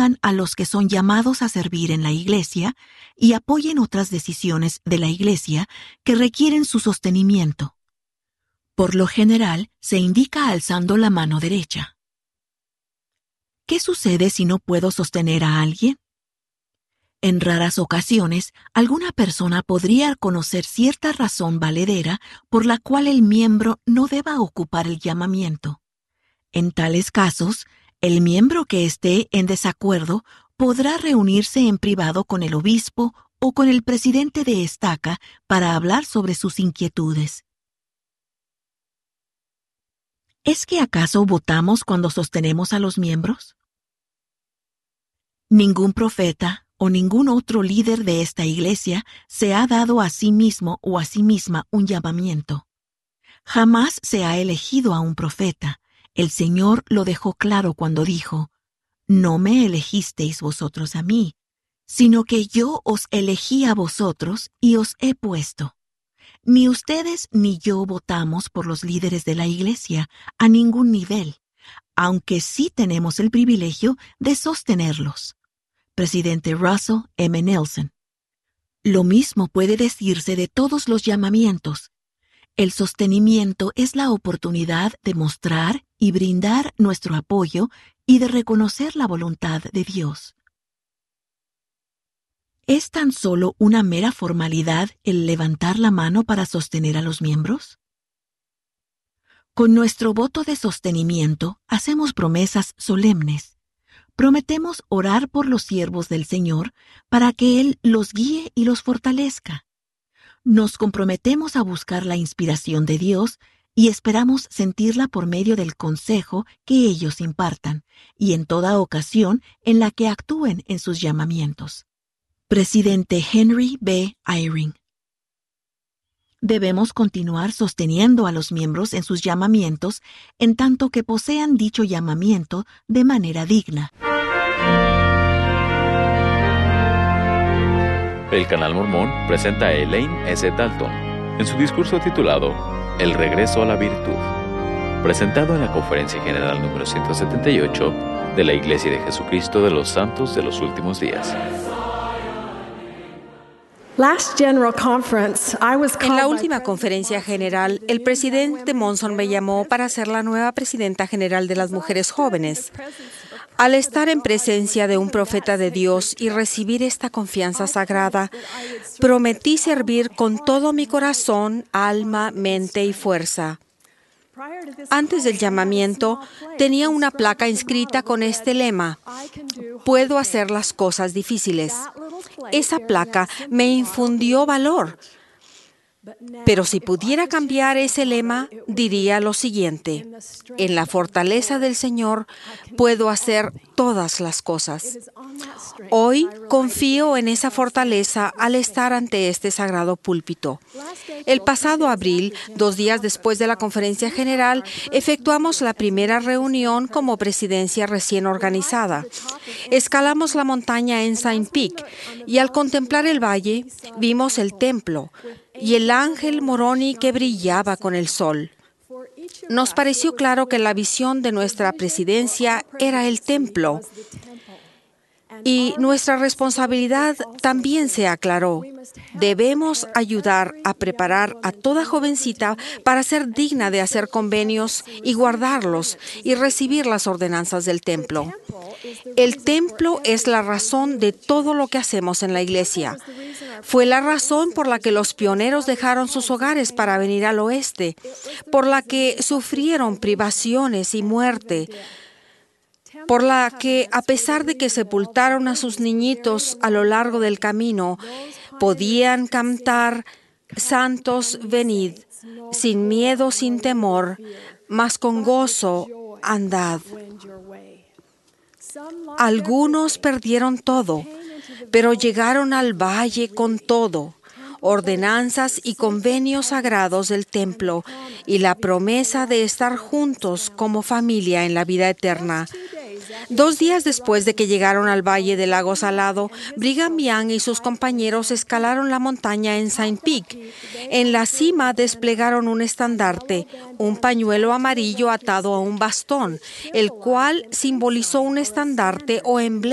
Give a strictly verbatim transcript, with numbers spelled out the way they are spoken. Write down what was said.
opongan a los que son llamados a servir en la Iglesia y apoyen otras decisiones de la Iglesia que requieren su sostenimiento. Por lo general, se indica alzando la mano derecha. ¿Qué sucede si no puedo sostener a alguien? En raras ocasiones, alguna persona podría conocer cierta razón valedera por la cual el miembro no deba ocupar el llamamiento. En tales casos, el miembro que esté en desacuerdo podrá reunirse en privado con el obispo o con el presidente de estaca para hablar sobre sus inquietudes. ¿Es que acaso votamos cuando sostenemos a los miembros? Ningún profeta o ningún otro líder de esta iglesia se ha dado a sí mismo o a sí misma un llamamiento. Jamás se ha elegido a un profeta. El Señor lo dejó claro cuando dijo: «No me elegisteis vosotros a mí, sino que yo os elegí a vosotros y os he puesto». Ni ustedes ni yo votamos por los líderes de la iglesia a ningún nivel, aunque sí tenemos el privilegio de sostenerlos. Presidente Russell M. Nelson. Lo mismo puede decirse de todos los llamamientos. El sostenimiento es la oportunidad de mostrar y brindar nuestro apoyo y de reconocer la voluntad de Dios. ¿Es tan solo una mera formalidad el levantar la mano para sostener a los miembros? Con nuestro voto de sostenimiento hacemos promesas solemnes. Prometemos orar por los siervos del Señor para que Él los guíe y los fortalezca. Nos comprometemos a buscar la inspiración de Dios y esperamos sentirla por medio del consejo que ellos impartan y en toda ocasión en la que actúen en sus llamamientos. Presidente Henry B. Eyring. Debemos continuar sosteniendo a los miembros en sus llamamientos en tanto que posean dicho llamamiento de manera digna. El Canal Mormón presenta a Elaine S. Dalton en su discurso titulado El regreso a la virtud, presentado en la Conferencia General número ciento setenta y ocho de la Iglesia de Jesucristo de los Santos de los Últimos Días. En la última conferencia general, el presidente Monson me llamó para ser la nueva presidenta general de las mujeres jóvenes. Al estar en presencia de un profeta de Dios y recibir esta confianza sagrada, prometí servir con todo mi corazón, alma, mente y fuerza. Antes del llamamiento, tenía una placa inscrita con este lema: «Puedo hacer las cosas difíciles». Esa placa me infundió valor. Pero si pudiera cambiar ese lema, diría lo siguiente: en la fortaleza del Señor puedo hacer todas las cosas. Hoy confío en esa fortaleza al estar ante este sagrado púlpito. El pasado abril, dos días después de la conferencia general, efectuamos la primera reunión como presidencia recién organizada. Escalamos la montaña en Saint Peak y al contemplar el valle, vimos el templo y el ángel Moroni que brillaba con el sol. Nos pareció claro que la visión de nuestra presidencia era el templo. Y nuestra responsabilidad también se aclaró. Debemos ayudar a preparar a toda jovencita para ser digna de hacer convenios y guardarlos y recibir las ordenanzas del templo. El templo es la razón de todo lo que hacemos en la iglesia. Fue la razón por la que los pioneros dejaron sus hogares para venir al oeste, por la que sufrieron privaciones y muerte, por la que, a pesar de que sepultaron a sus niñitos a lo largo del camino, podían cantar «Santos, venid, sin miedo, sin temor, mas con gozo andad». Algunos perdieron todo, pero llegaron al valle con todo, ordenanzas y convenios sagrados del templo y la promesa de estar juntos como familia en la vida eterna. Dos días después de que llegaron al Valle del Lago Salado, Brigham Young y sus compañeros escalaron la montaña en Saint Peak. En la cima desplegaron un estandarte, un pañuelo amarillo atado a un bastón, el cual simbolizó un estandarte o emblema